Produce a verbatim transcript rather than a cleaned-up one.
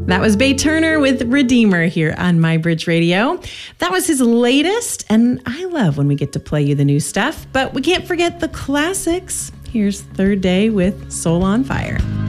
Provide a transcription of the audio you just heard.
That was Bay Turner with Redeemer here on My Bridge Radio. That was his latest, and I love when we get to play you the new stuff, but we can't forget the classics. Here's Third Day with Soul on Fire.